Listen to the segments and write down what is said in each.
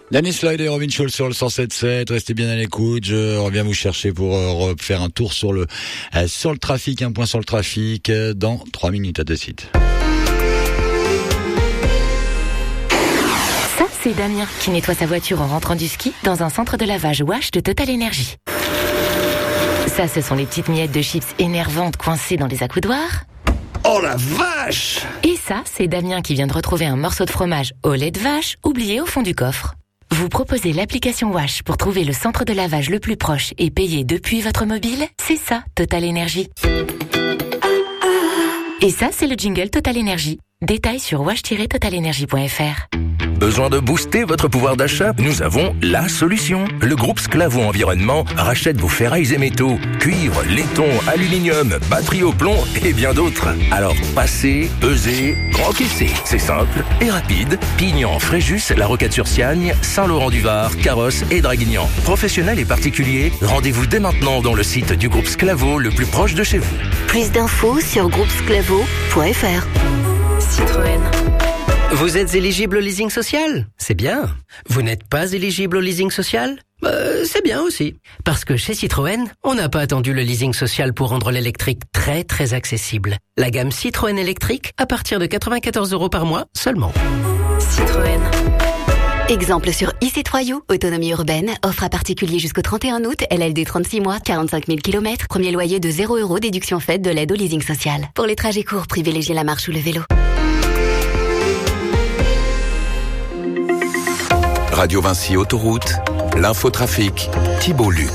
Dennis Lloyd et Robin Schulz sur le 107.7. Restez bien à l'écoute. Je reviens vous chercher pour faire un tour sur le trafic, un point sur le trafic dans 3 minutes. À de suite. Ça, c'est Damien qui nettoie sa voiture en rentrant du ski dans un centre de lavage Wash de Total Energy. Ça, ce sont les petites miettes de chips énervantes coincées dans les accoudoirs. Oh la vache! Et ça, c'est Damien qui vient de retrouver un morceau de fromage au lait de vache oublié au fond du coffre. Vous proposez l'application Wash pour trouver le centre de lavage le plus proche et payer depuis votre mobile? C'est ça, Total Energy. Et ça, c'est le jingle Total Energy. Détails sur wash-totalenergy.fr. Besoin de booster votre pouvoir d'achat? Nous avons la solution. Le groupe Sclavo Environnement rachète vos ferrailles et métaux, cuivre, laiton, aluminium, batterie au plomb et bien d'autres. Alors passez, pesez, encaissez. C'est simple et rapide. Pignan, Fréjus, La Roquette-sur-Siagne, Saint-Laurent-du-Var, Carrosse et Draguignan. Professionnels et particuliers, rendez-vous dès maintenant dans le site du groupe Sclavo le plus proche de chez vous. Plus d'infos sur groupesclavo.fr. Citroën. Vous êtes éligible au leasing social? C'est bien. Vous n'êtes pas éligible au leasing social? C'est bien aussi. Parce que chez Citroën, on n'a pas attendu le leasing social pour rendre l'électrique très très accessible. La gamme Citroën électrique à partir de 94 € par mois seulement. Citroën. Exemple sur e-C3U, autonomie urbaine, offre à particulier jusqu'au 31 août, LLD 36 mois, 45 000 km, premier loyer de 0 €, déduction faite de l'aide au leasing social. Pour les trajets courts, privilégiez la marche ou le vélo. Radio Vinci Autoroute, l'infotrafic, Thibault Luc.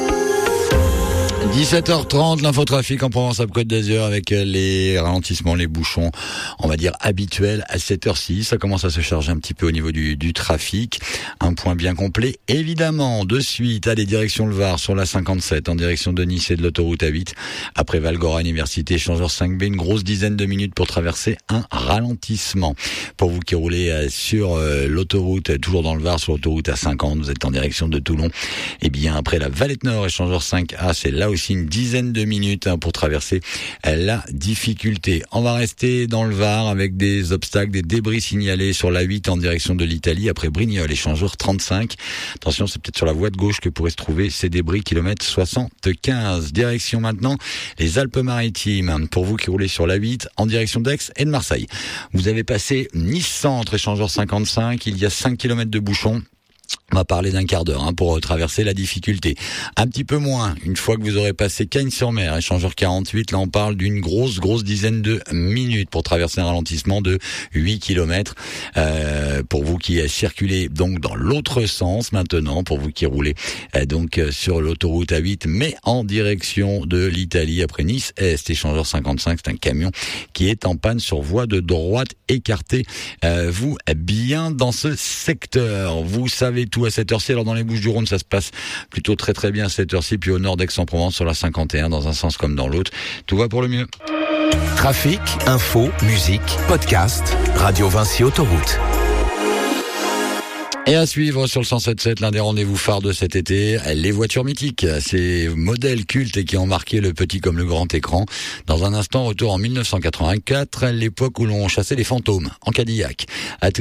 17h30, l'infotrafic en Provence-Alpes-Côte d'Azur avec les ralentissements, les bouchons, on va dire habituels à cette heure-ci. Ça commence à se charger un petit peu au niveau du trafic. Un point bien complet, évidemment. De suite, allez, direction le Var sur la 57, en direction de Nice et de l'autoroute A8. Après Valgora Université, échangeur 5B, une grosse dizaine de minutes pour traverser un ralentissement. Pour vous qui roulez sur l'autoroute, toujours dans le Var, sur l'autoroute A50, vous êtes en direction de Toulon. Et bien après la Valette Nord, échangeur 5A, c'est là aussi une dizaine de minutes pour traverser la difficulté. On va rester dans le Var avec des obstacles, des débris signalés sur la 8 en direction de l'Italie après Brignoles, échangeur 35. Attention, c'est peut-être sur la voie de gauche que pourraient se trouver ces débris, kilomètre 75. Direction maintenant les Alpes-Maritimes. Pour vous qui roulez sur la 8 en direction d'Aix et de Marseille. Vous avez passé Nice Centre, échangeur 55. Il y a 5 km de bouchons. On va parler d'un quart d'heure pour traverser la difficulté. Un petit peu moins, une fois que vous aurez passé Cagnes-sur-Mer, échangeur 48, là on parle d'une grosse dizaine de minutes pour traverser un ralentissement de 8 km. Pour vous qui circulez donc dans l'autre sens maintenant, pour vous qui roulez donc sur l'autoroute A8, mais en direction de l'Italie après Nice-Est, échangeur 55, c'est un camion qui est en panne sur voie de droite écartée. Vous bien dans ce secteur, vous savez tout à cette heure-ci. Alors dans les Bouches-du-Rhône, ça se passe plutôt très très bien à cette heure-ci. Puis au nord d'Aix-en-Provence, sur la 51, dans un sens comme dans l'autre, tout va pour le mieux. Trafic, info, musique, podcast, Radio Vinci Autoroute. Et à suivre sur le 107.7, l'un des rendez-vous phares de cet été, les voitures mythiques, ces modèles cultes qui ont marqué le petit comme le grand écran. Dans un instant, retour en 1984, l'époque où l'on chassait les fantômes en Cadillac.